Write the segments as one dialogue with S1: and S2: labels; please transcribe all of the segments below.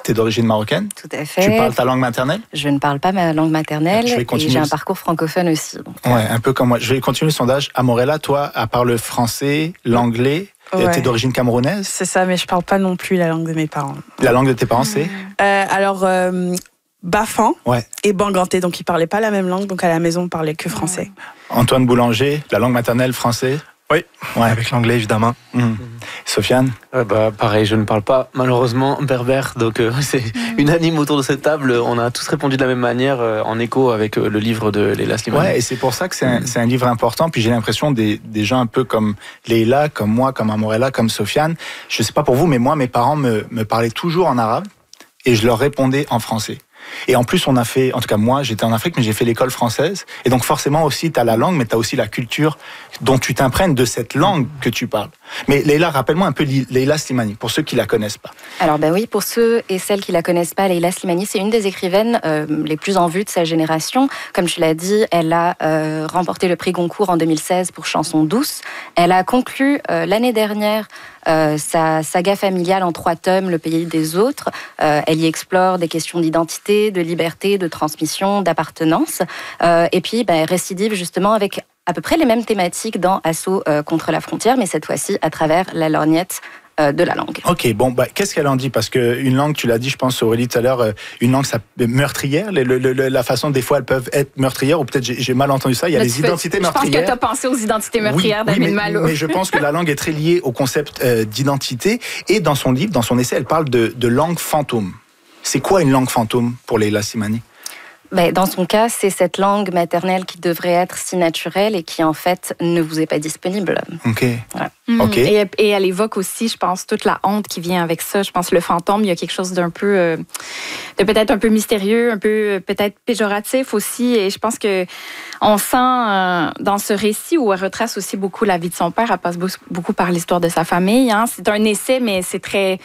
S1: T'es d'origine marocaine?
S2: Tout à fait.
S1: Tu parles ta langue maternelle?
S2: Je ne parle pas ma langue maternelle et j'ai un parcours francophone aussi. Donc.
S1: Ouais, un peu comme moi. Je vais continuer le sondage. Amorella, toi, à part le français, l'anglais, t'es d'origine camerounaise?
S3: C'est ça, mais je parle pas non plus la langue de mes parents.
S1: La langue de tes parents, c'est?
S3: Bafan et Banganté, donc ils parlaient pas la même langue, donc à la maison on parlait que français.
S1: Antoine Boulanger, la langue maternelle, français?
S4: Oui, avec l'anglais évidemment.
S1: Sofiane?
S5: Pareil, je ne parle pas malheureusement berbère, donc c'est unanime autour de cette table. On a tous répondu de la même manière, en écho avec le livre de Leila Slimani.
S1: Ouais, et c'est pour ça que c'est un livre important. Puis j'ai l'impression des gens un peu comme Leila, comme moi, comme Amorella, comme Sofiane. Je sais pas pour vous, mais moi, mes parents me parlaient toujours en arabe et je leur répondais en français. Et en plus, on a fait, en tout cas moi, j'étais en Afrique, mais j'ai fait l'école française. Et donc forcément aussi, tu as la langue, mais tu as aussi la culture dont tu t'imprègnes de cette langue que tu parles. Mais Leila, rappelle-moi un peu Leila Slimani, pour ceux qui la connaissent pas.
S2: Alors oui, pour ceux et celles qui la connaissent pas, Leila Slimani, c'est une des écrivaines les plus en vue de sa génération. Comme tu l'as dit, elle a remporté le prix Goncourt en 2016 pour Chanson douce. Elle a conclu l'année dernière sa saga familiale en 3 tomes, Le pays des autres. Elle y explore des questions d'identité, de liberté, de transmission, d'appartenance. Et puis, elle récidive justement avec à peu près les mêmes thématiques dans Assaut contre la frontière, mais cette fois-ci à travers la lorgnette de la langue.
S1: Ok, qu'est-ce qu'elle en dit? Parce qu'une langue, tu l'as dit, je pense, Aurélie, tout à l'heure, une langue meurtrière, la façon des fois elles peuvent être meurtrières, ou peut-être j'ai mal entendu ça, il y a les identités meurtrières.
S6: Je pense que tu as pensé aux identités meurtrières d'Amin Malo.
S1: Mais je pense que la langue est très liée au concept d'identité, et dans son livre, dans son essai, elle parle de langue fantôme. C'est quoi une langue fantôme pour Leila Slimani?
S2: Dans son cas, c'est cette langue maternelle qui devrait être si naturelle et qui, en fait, ne vous est pas disponible.
S1: OK.
S2: Ouais.
S1: Okay.
S6: Et elle évoque aussi, je pense, toute la honte qui vient avec ça. Je pense que le fantôme, il y a quelque chose d'un peu, de peut-être un peu mystérieux, un peu peut-être péjoratif aussi. Et je pense que on sent dans ce récit où elle retrace aussi beaucoup la vie de son père. Elle passe beaucoup par l'histoire de sa famille. Hein. C'est un essai, mais c'est très...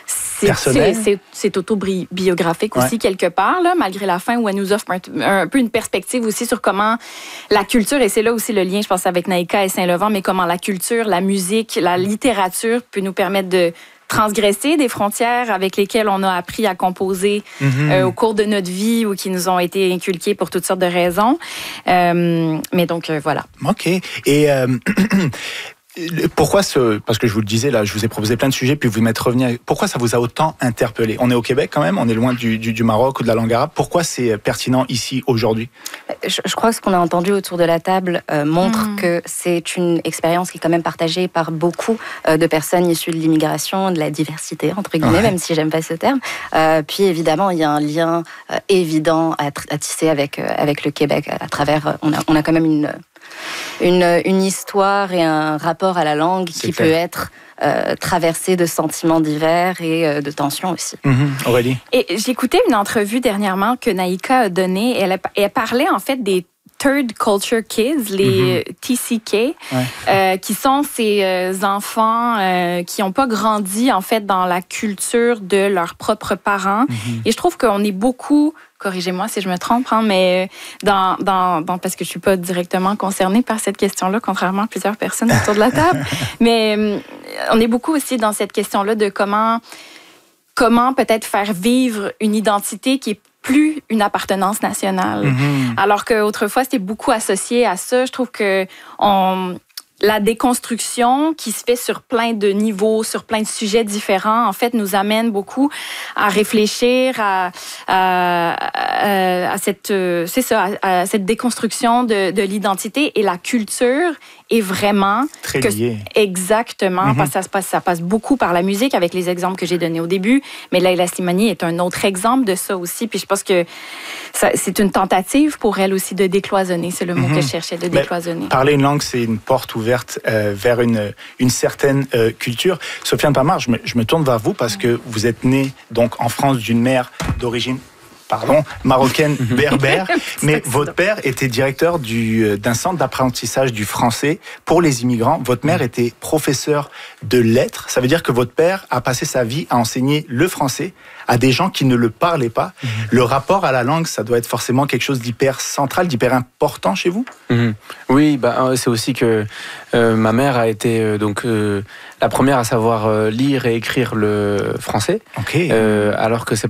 S6: C'est autobiographique aussi, quelque part, là, malgré la fin où elle nous offre un peu une perspective aussi sur comment la culture, et c'est là aussi le lien, je pense, avec Naïka et Saint-Laurent, mais comment la culture, la musique, la littérature peut nous permettre de transgresser des frontières avec lesquelles on a appris à composer au cours de notre vie ou qui nous ont été inculquées pour toutes sortes de raisons. Mais donc, voilà.
S1: OK. Et... Pourquoi parce que je vous le disais là, je vous ai proposé plein de sujets, puis vous m'êtes revenu. Pourquoi ça vous a autant interpellé? On est au Québec quand même, on est loin du Maroc ou de la langue arabe. Pourquoi c'est pertinent ici aujourd'hui?
S2: Je crois que ce qu'on a entendu autour de la table montre que c'est une expérience qui est quand même partagée par beaucoup de personnes issues de l'immigration, de la diversité entre guillemets, même si j'aime pas ce terme. Puis évidemment, il y a un lien évident à tisser avec le Québec à travers. On a quand même une histoire et un rapport à la langue qui peut être traversé de sentiments divers et de tensions aussi.
S1: Aurélie?
S6: Et j'écoutais une entrevue dernièrement que Naïka a donnée. Elle parlait en fait des Third Culture Kids, les TCK, qui sont ces enfants qui n'ont pas grandi en fait dans la culture de leurs propres parents. Et je trouve qu'on est beaucoup, corrigez-moi si je me trompe, mais parce que je suis pas directement concernée par cette question-là, contrairement à plusieurs personnes autour de la table. Mais on est beaucoup aussi dans cette question-là de comment peut-être faire vivre une identité qui est plus une appartenance nationale. Alors qu'autrefois, c'était beaucoup associé à ça. Je trouve que la déconstruction qui se fait sur plein de niveaux, sur plein de sujets différents, en fait, nous amène beaucoup à réfléchir à cette déconstruction de l'identité, et la culture est vraiment
S1: très liée.
S6: Exactement, parce que ça passe beaucoup par la musique avec les exemples que j'ai donnés au début, mais Leila Slimani est un autre exemple de ça aussi, puis je pense que c'est une tentative pour elle aussi de décloisonner, c'est le mot que je cherchais, de décloisonner.
S1: Parler une langue, c'est une porte ouverte vers une certaine culture. Sofiane Pamar, je me tourne vers vous parce que vous êtes née donc en France d'une mère d'origine marocaine berbère, mais votre père était directeur d'un centre d'apprentissage du français pour les immigrants. Votre mère était professeure de lettres. Ça veut dire que votre père a passé sa vie à enseigner le français à des gens qui ne le parlaient pas. Le rapport à la langue, ça doit être forcément quelque chose d'hyper central, d'hyper important chez vous?
S5: Oui, c'est aussi que ma mère a été la première à savoir lire et écrire le français, alors que ses